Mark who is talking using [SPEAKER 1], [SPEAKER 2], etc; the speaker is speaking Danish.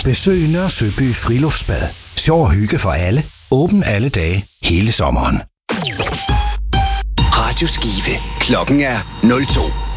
[SPEAKER 1] Besøg Nørre Søby Friluftsbad. Sjov og hygge for alle. Åben alle dage, hele sommeren.
[SPEAKER 2] Radio Skive. Klokken er 02.